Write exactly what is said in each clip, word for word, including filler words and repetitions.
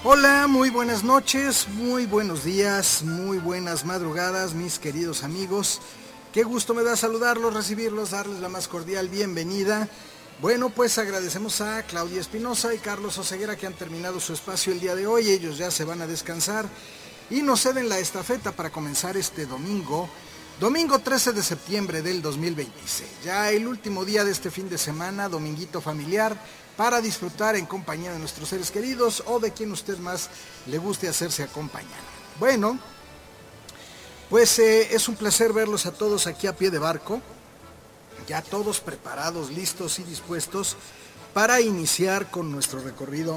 Hola, muy buenas noches, muy buenos días, muy buenas madrugadas, mis queridos amigos. Qué gusto me da saludarlos, recibirlos, darles la más cordial bienvenida. Bueno, pues agradecemos a Claudia Espinosa y Carlos Oseguera que han terminado su espacio el día de hoy. Ellos ya se van a descansar y nos ceden la estafeta para comenzar este domingo, domingo trece de septiembre del dos mil veintiséis. Ya el último día de este fin de semana, dominguito familiar, para disfrutar en compañía de nuestros seres queridos o de quien usted más le guste hacerse acompañar. Bueno, pues eh, es un placer verlos a todos aquí a pie de barco, ya todos preparados, listos y dispuestos para iniciar con nuestro recorrido,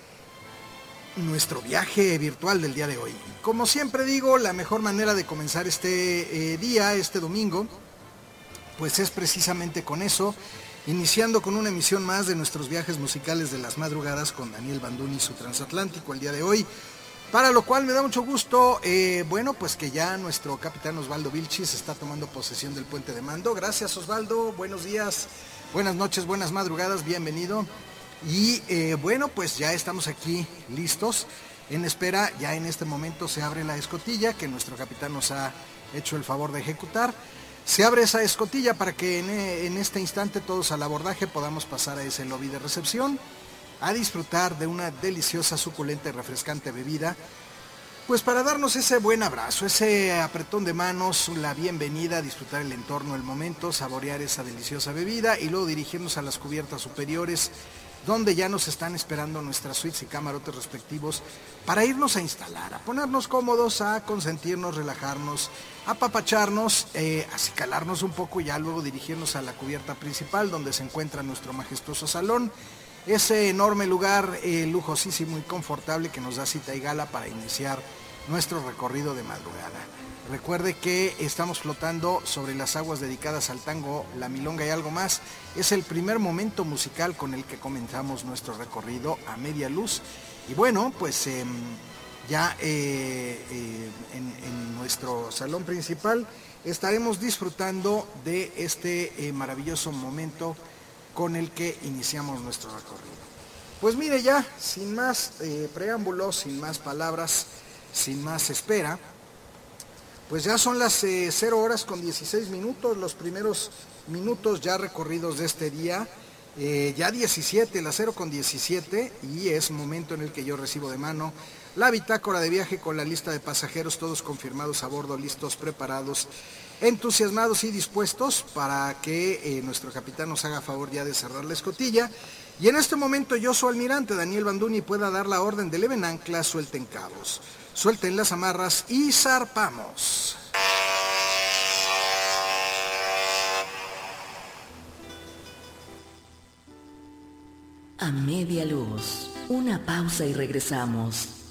nuestro viaje virtual del día de hoy. Como siempre digo, la mejor manera de comenzar este eh, día, este domingo, pues es precisamente con eso, iniciando con una emisión más de nuestros viajes musicales de las madrugadas con Daniel Banduni y su transatlántico el día de hoy, para lo cual me da mucho gusto, eh, bueno, pues que ya nuestro capitán Osvaldo Vilchis está tomando posesión del puente de mando. Gracias, Osvaldo, buenos días, buenas noches, buenas madrugadas, bienvenido. Y eh, bueno, pues ya estamos aquí listos, en espera, ya en este momento se abre la escotilla que nuestro capitán nos ha hecho el favor de ejecutar. Se abre esa escotilla para que en, en este instante todos al abordaje podamos pasar a ese lobby de recepción a disfrutar de una deliciosa, suculenta y refrescante bebida, pues para darnos ese buen abrazo, ese apretón de manos, la bienvenida, disfrutar el entorno, el momento, saborear esa deliciosa bebida y luego dirigirnos a las cubiertas superiores donde ya nos están esperando nuestras suites y camarotes respectivos para irnos a instalar, a ponernos cómodos, a consentirnos, relajarnos, a apapacharnos, eh, acicalarnos un poco y ya luego dirigirnos a la cubierta principal donde se encuentra nuestro majestuoso salón, ese enorme lugar eh, lujosísimo y confortable que nos da cita y gala para iniciar nuestro recorrido de madrugada. Recuerde que estamos flotando sobre las aguas dedicadas al tango, la milonga y algo más. Es el primer momento musical con el que comenzamos nuestro recorrido a media luz. Y bueno, pues eh, ya eh, eh, en, en nuestro salón principal estaremos disfrutando de este eh, maravilloso momento con el que iniciamos nuestro recorrido. Pues mire ya, sin más eh, preámbulos, sin más palabras, sin más espera, pues ya son las eh, cero horas con dieciséis minutos, los primeros minutos ya recorridos de este día, eh, ya diecisiete, las cero con diecisiete, y es momento en el que yo recibo de mano la bitácora de viaje con la lista de pasajeros, todos confirmados a bordo, listos, preparados, entusiasmados y dispuestos para que eh, nuestro capitán nos haga favor ya de cerrar la escotilla. Y en este momento yo, su almirante Daniel Banduni, pueda dar la orden de leven anclas, suelten cabos, suelten las amarras y zarpamos. A media luz, una pausa y regresamos.